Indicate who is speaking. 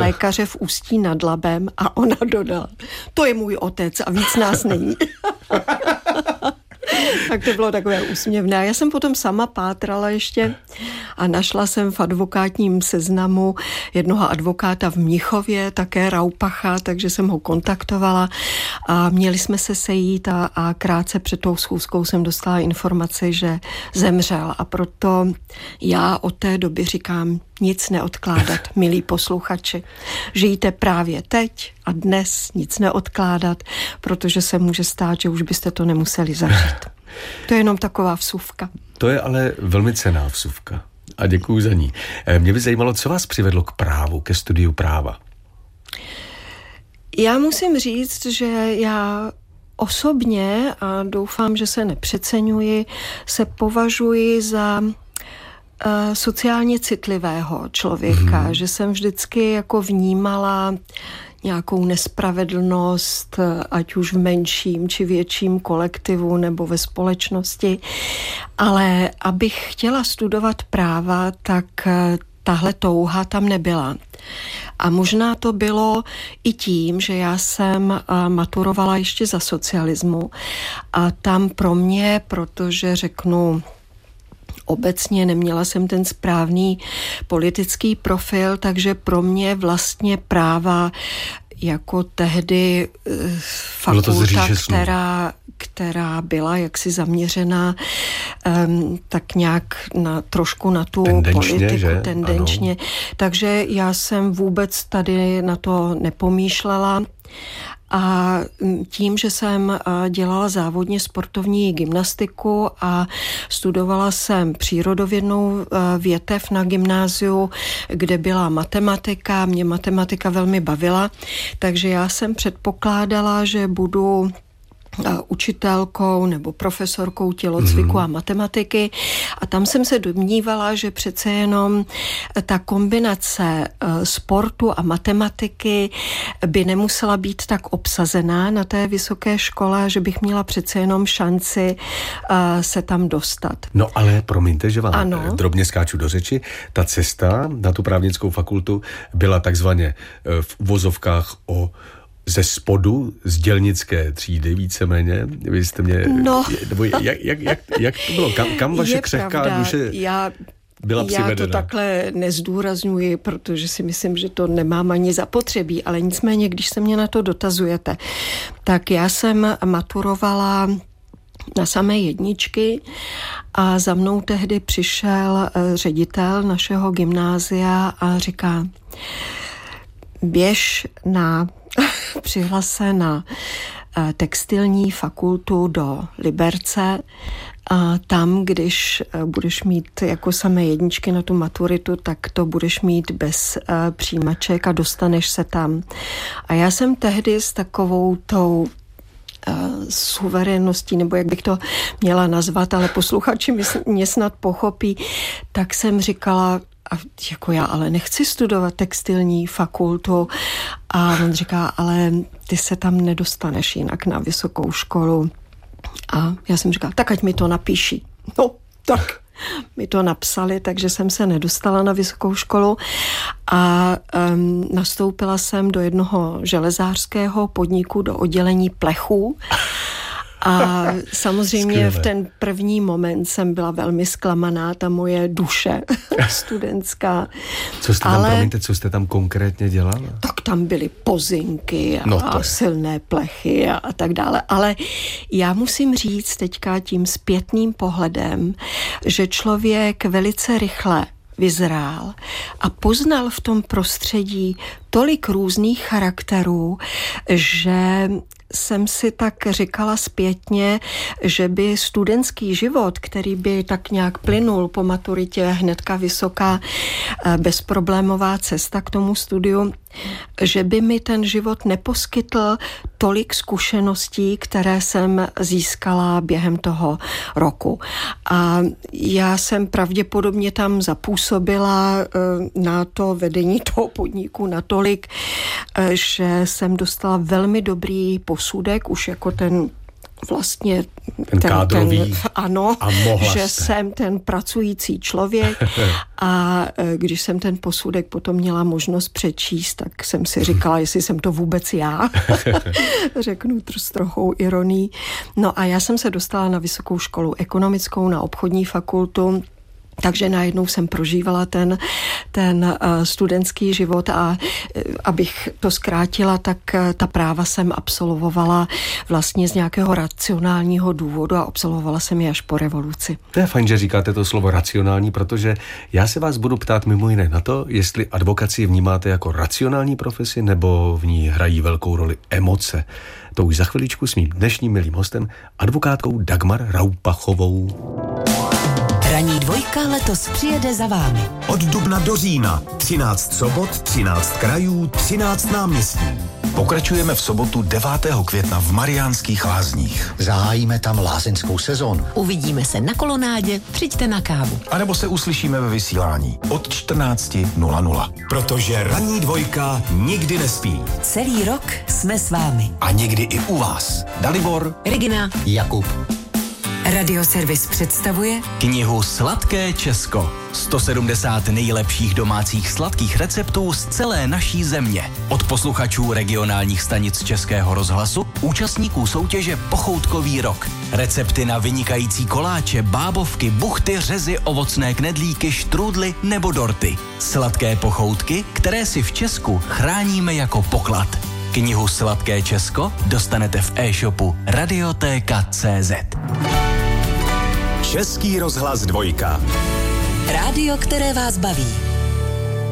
Speaker 1: lékaře v Ústí nad Labem a ona dodala, to je můj otec a víc nás není. Tak to bylo takové úsměvné. A já jsem potom sama pátrala ještě a našla jsem v advokátním seznamu jednoho advokáta v Mnichově, také Raupacha, takže jsem ho kontaktovala a měli jsme se sejít a krátce před tou schůzkou jsem dostala informaci, že zemřel. A proto já od té doby říkám, nic neodkládat, milí posluchači. Žijte právě teď a dnes, nic neodkládat, protože se může stát, že už byste to nemuseli zažít. To je jenom taková vsuvka.
Speaker 2: To je ale velmi cenná vsuvka a děkuju za ní. Mě by zajímalo, co vás přivedlo k právu, ke studiu práva?
Speaker 1: Já musím říct, že já osobně, a doufám, že se nepřeceňuji, se považuji za sociálně citlivého člověka, že jsem vždycky jako vnímala nějakou nespravedlnost, ať už v menším či větším kolektivu nebo ve společnosti. Ale abych chtěla studovat práva, tak tahle touha tam nebyla. A možná to bylo i tím, že já jsem maturovala ještě za socialismu a tam pro mě, protože řeknu obecně neměla jsem ten správný politický profil, takže pro mě práva jako tehdy fakulta, která byla jaksi zaměřená tak nějak trošku na tu politiku, tendenčně. Ano. Takže já jsem vůbec tady na to nepomýšlela. A tím, že jsem dělala závodně sportovní gymnastiku a studovala jsem přírodovědnou větev na gymnáziu, kde byla matematika, mě matematika velmi bavila, takže já jsem předpokládala, že budu učitelkou nebo profesorkou tělocviku a matematiky a tam jsem se domnívala, že přece jenom ta kombinace sportu a matematiky by nemusela být tak obsazená na té vysoké škole, že bych měla přece jenom šanci se tam dostat.
Speaker 2: No ale promiňte, že vám drobně skáču do řeči, ta cesta na tu právnickou fakultu byla takzvaně v uvozovkách ze spodu, z dělnické třídy víceméně. Vy jste mě...
Speaker 1: No.
Speaker 2: Jak to bylo? Kam vaše křehká duše byla přivedena?
Speaker 1: Já to takhle nezdůrazňuji, protože si myslím, že to nemám ani zapotřebí, ale nicméně, když se mě na to dotazujete, tak já jsem maturovala na samé jedničky a za mnou tehdy přišel ředitel našeho gymnázia a říká, běž přihlas se na textilní fakultu do Liberce a tam, když budeš mít jako samé jedničky na tu maturitu, tak to budeš mít bez přijímaček a dostaneš se tam. A já jsem tehdy s takovou tou suverénností, nebo jak bych to měla nazvat, ale posluchači mě snad pochopí, tak jsem říkala, a jako já ale nechci studovat textilní fakultu a on říká, ale ty se tam nedostaneš jinak na vysokou školu. A já jsem říkala, tak ať mi to napíší. No, tak mi to napsali, takže jsem se nedostala na vysokou školu a nastoupila jsem do jednoho železářského podniku, do oddělení plechů. A samozřejmě
Speaker 2: Skvěle.
Speaker 1: V ten první moment jsem byla velmi zklamaná, ta moje duše studentská.
Speaker 2: Co jste tam konkrétně dělala?
Speaker 1: Tak tam byly pozinky a silné plechy a tak dále. Ale já musím říct teďka tím zpětným pohledem, že člověk velice rychle vyzrál a poznal v tom prostředí tolik různých charakterů, že jsem si tak říkala zpětně, že by studentský život, který by tak nějak plynul po maturitě, hnedka vysoká bezproblémová cesta k tomu studiu, že by mi ten život neposkytl tolik zkušeností, které jsem získala během toho roku. A já jsem pravděpodobně tam zapůsobila na to vedení toho podniku natolik, že jsem dostala velmi dobrý posudek, už jako ten vlastně
Speaker 2: ten kádrový
Speaker 1: ano, že
Speaker 2: jste.
Speaker 1: jsem ten pracující člověk a když jsem ten posudek potom měla možnost přečíst, tak jsem si říkala, jestli jsem to vůbec já. Řeknu s trochou ironií. No a já jsem se dostala na vysokou školu ekonomickou, na obchodní fakultu, takže najednou jsem prožívala ten studentský život a abych to zkrátila, tak ta práva jsem absolvovala vlastně z nějakého racionálního důvodu a absolvovala jsem je až po revoluci.
Speaker 2: To je fajn, že říkáte to slovo racionální, protože já se vás budu ptát mimo jiné na to, jestli advokacii vnímáte jako racionální profesi nebo v ní hrají velkou roli emoce. To už za chviličku s mým dnešním milým hostem, advokátkou Dagmar Raupachovou.
Speaker 3: Ranní dvojka letos přijede za vámi.
Speaker 4: Od dubna do října 13 sobot, 13 krajů, 13 náměstí.
Speaker 5: Pokračujeme v sobotu 9. května v Mariánských Lázních.
Speaker 6: Zahájíme tam lázeňskou sezónu.
Speaker 3: Uvidíme se na kolonádě, přijďte na kávu.
Speaker 5: A nebo se uslyšíme ve vysílání od 14:00.
Speaker 4: Protože ranní dvojka nikdy nespí.
Speaker 3: Celý rok jsme s vámi.
Speaker 5: A někdy i u vás. Dalibor,
Speaker 3: Regina,
Speaker 6: Jakub.
Speaker 3: Radioservis představuje
Speaker 7: knihu Sladké Česko. 170 nejlepších domácích sladkých receptů z celé naší země. Od posluchačů regionálních stanic Českého rozhlasu, účastníků soutěže Pochoutkový rok. Recepty na vynikající koláče, bábovky, buchty, řezy, ovocné knedlíky, štrůdly nebo dorty. Sladké pochoutky, které si v Česku chráníme jako poklad. Knihu Sladké Česko dostanete v e-shopu Radioteka.cz.
Speaker 4: Český rozhlas dvojka.
Speaker 3: rádio, které vás baví.